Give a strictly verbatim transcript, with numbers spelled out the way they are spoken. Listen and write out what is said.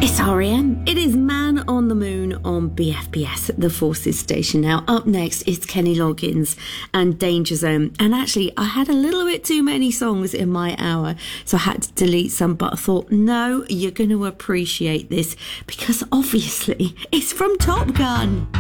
It's R E M. It is Man on the Moon on B F B S, the Forces station. Now, up next is Kenny Loggins and Danger Zone. And actually, I had a little bit too many songs in my hour, so I had to delete some. But I thought, no, you're going to appreciate this because obviously it's from Top Gun.